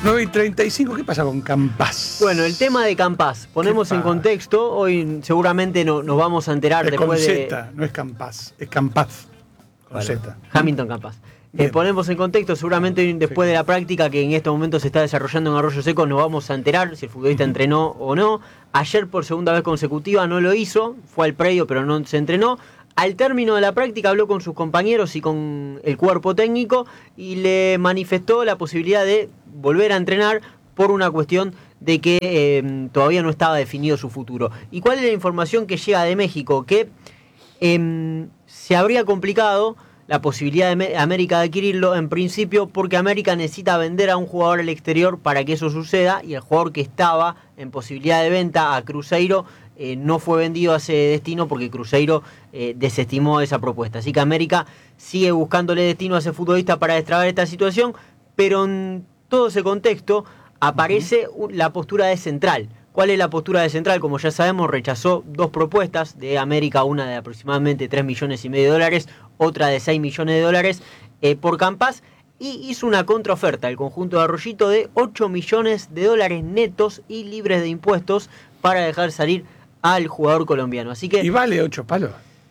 9:35, ¿qué pasa con Campas? Bueno, el tema de Campas, ponemos en contexto, hoy seguramente nos vamos a enterar después con de... Z, no es Campas, es Campaz, con Z. Hamilton Campas. Ponemos en contexto, seguramente después de la práctica que en estos momentos se está desarrollando en Arroyo Seco, nos vamos a enterar si el futbolista entrenó o no. Ayer por segunda vez consecutiva no lo hizo, fue al predio pero no se entrenó. Al término de la práctica habló con sus compañeros y con el cuerpo técnico y le manifestó la posibilidad de volver a entrenar por una cuestión de que todavía no estaba definido su futuro. ¿Y cuál es la información que llega de México? Que se habría complicado la posibilidad de América de adquirirlo en principio porque América necesita vender a un jugador al exterior para que eso suceda y el jugador que estaba en posibilidad de venta a Cruzeiro no fue vendido a ese destino porque Cruzeiro desestimó esa propuesta. Así que América sigue buscándole destino a ese futbolista para destrabar esta situación, pero en todo ese contexto aparece la postura de Central. ¿Cuál es la postura de Central? Como ya sabemos, rechazó 2 propuestas de América, una de aproximadamente $3,5 millones, otra de $6 millones por Campas, y hizo una contraoferta al conjunto de Arroyito de $8 millones netos y libres de impuestos para dejar salir al jugador colombiano. Así que, ¿y vale 8 palos?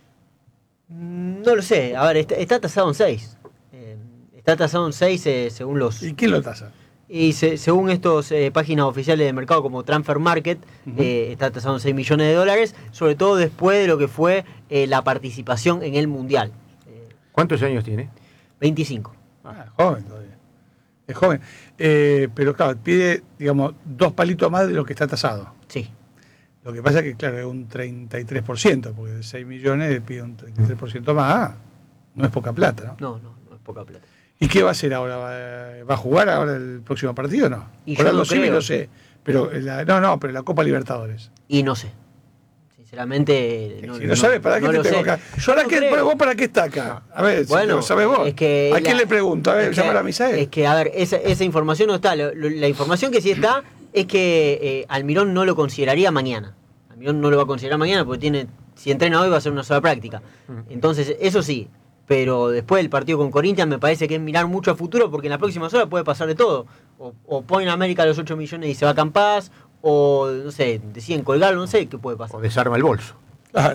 No lo sé, a ver, está tasado en 6. Está tasado en 6 según los... ¿Y quién lo tasa? Y según estos páginas oficiales de mercado como Transfer Market, está tasado en $6 millones, sobre todo después de lo que fue la participación en el Mundial. ¿Cuántos años tiene? 25. Joven todavía. Es joven. Pero claro, pide, digamos, 2 palitos más de lo que está tasado. Sí. Lo que pasa es que, claro, es un 33%, porque de 6 millones pide un 33% más. No es poca plata, ¿no? No es poca plata. ¿Y qué va a hacer ahora? ¿Va a jugar ahora el próximo partido o no? Y por yo no sí, creo. no sé. Pero pero la Copa Libertadores. Y no sé. Sinceramente, si no sabes, ¿para qué te tengo acá? ¿Vos para qué está acá? A ver, bueno, si lo sabes vos. Es que ¿A quién le pregunto? A ver, llamar a Misael. Es que, a ver, esa información no está. La información que sí está es que Almirón no lo consideraría mañana. Almirón no lo va a considerar mañana porque si entrena hoy va a ser una sola práctica. Entonces, eso sí. Pero después del partido con Corinthians me parece que es mirar mucho a futuro porque en las próximas horas puede pasar de todo. O ponen a América los 8 millones y se va a Campas, o no sé, deciden colgarlo, no sé qué puede pasar. O desarma el bolso. Claro.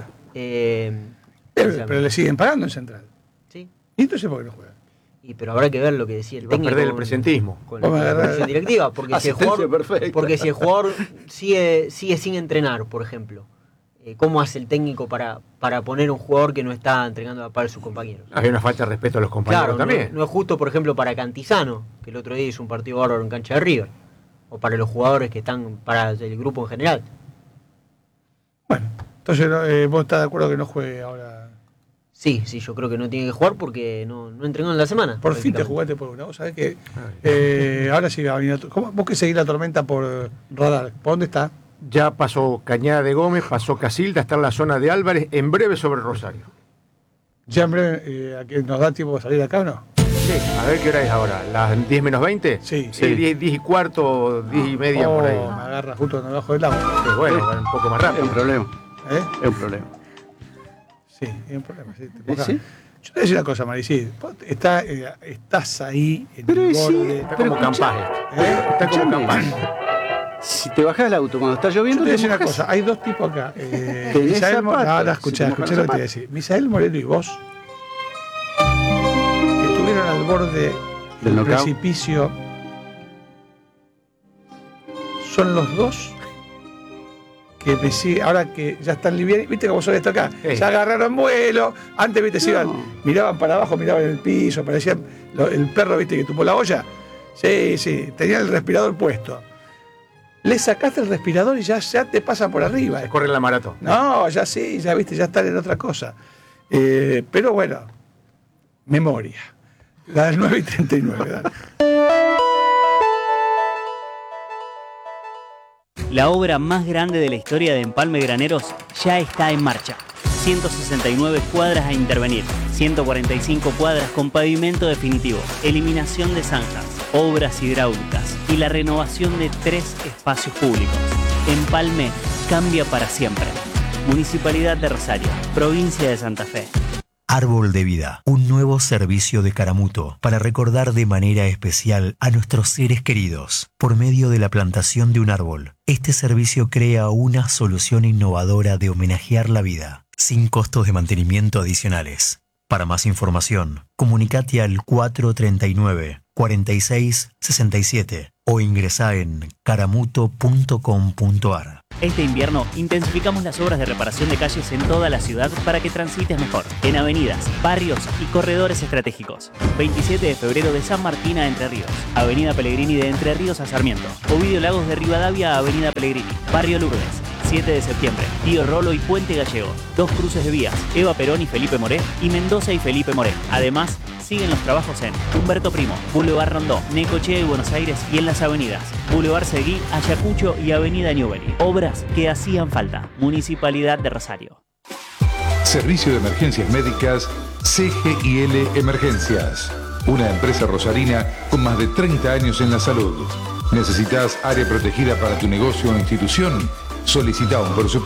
Pero le siguen pagando en Central. Sí. ¿Y entonces por qué no juega? Pero habrá que ver lo que decía el técnico. Va a perder el presentismo. Con la comisión directiva. Porque si el jugador sigue sin entrenar, por ejemplo. ¿Cómo hace el técnico para poner un jugador que no está entregando para sus compañeros? Hay una falta de respeto a los compañeros, claro, también. No es justo, por ejemplo, para Cantizano, que el otro día hizo un partido bárbaro en cancha de River. O para los jugadores que están para el grupo en general. Bueno, entonces vos estás de acuerdo que no juegue ahora. Sí, yo creo que no tiene que jugar porque no entrenó en la semana. Por fin te jugaste por una. Vos sabés que ahora sí va a venir. Vos que seguís la tormenta por radar. ¿Por dónde está? Ya pasó Cañada de Gómez, pasó Casilda, está en la zona de Álvarez, en breve sobre Rosario. ¿Ya en breve nos da tiempo de salir de acá o no? Sí, a ver qué hora es ahora, ¿las 10 menos 20? Sí. 10 y cuarto, 10 y media por ahí. Me agarra justo debajo del agua. Sí, bueno, un poco más rápido. Es un problema. Es un problema. Sí, es un problema. Sí, ¿Sí? Yo te voy a decir una cosa, Maricí. Estás ahí en el borde. Está como Campás. Está como Campás. Si te bajás el auto cuando está lloviendo, yo te voy a decir una cosa, hay 2 tipos acá. Misael escuchá lo que te voy a decir. Misael Moreno y vos, que estuvieron al borde del precipicio, son los 2 que me siguen, ahora que ya están livianos, viste cómo son esto acá, se agarraron vuelo, antes viste miraban para abajo, miraban el piso, parecían el perro, viste, que tumbó la olla. Sí, tenían el respirador puesto. Le sacaste el respirador y ya te pasa por arriba. Se corre la maratón. No, ya viste, ya están en otra cosa. Pero bueno, memoria. La del 9:39. La obra más grande de la historia de Empalme Graneros ya está en marcha. 169 cuadras a intervenir, 145 cuadras con pavimento definitivo, eliminación de zanjas, obras hidráulicas y la renovación de 3 espacios públicos. Empalme cambia para siempre. Municipalidad de Rosario, provincia de Santa Fe. Árbol de Vida, un nuevo servicio de Caramuto para recordar de manera especial a nuestros seres queridos por medio de la plantación de un árbol. Este servicio crea una solución innovadora de homenajear la vida, sin costos de mantenimiento adicionales. Para más información, comunicate al 439-4667 o ingresá en caramuto.com.ar. Este invierno intensificamos las obras de reparación de calles en toda la ciudad para que transites mejor. En avenidas, barrios y corredores estratégicos. 27 de febrero de San Martín a Entre Ríos. Avenida Pellegrini de Entre Ríos a Sarmiento. Ovidio Lagos de Rivadavia a Avenida Pellegrini. Barrio Lourdes. 7 de septiembre, Tío Rolo y Puente Gallego. 2 cruces de vías, Eva Perón y Felipe Moré, y Mendoza y Felipe Moré. Además, siguen los trabajos en Humberto Primo, Boulevard Rondó, Necochea y Buenos Aires, y en las avenidas Boulevard Seguí, Ayacucho y Avenida Newbery. Obras que hacían falta. Municipalidad de Rosario. Servicio de Emergencias Médicas CGIL Emergencias. Una empresa rosarina con más de 30 años en la salud. ¿Necesitas área protegida para tu negocio o institución? Solicita un presupuesto